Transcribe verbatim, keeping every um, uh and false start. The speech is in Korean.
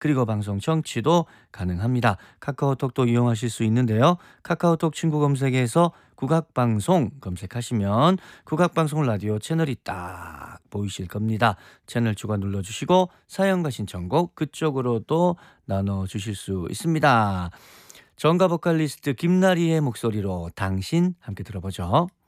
그리고 방송 청취도 가능합니다. 카카오톡도 이용하실 수 있는데요. 카카오톡 친구 검색에서 국악방송 검색하시면 국악방송 라디오 채널이 딱 보이실 겁니다. 채널 추가 눌러주시고 사연과 신청곡 그쪽으로도 나눠주실 수 있습니다. 정가 보컬리스트 김나리의 목소리로 당신 함께 들어보죠.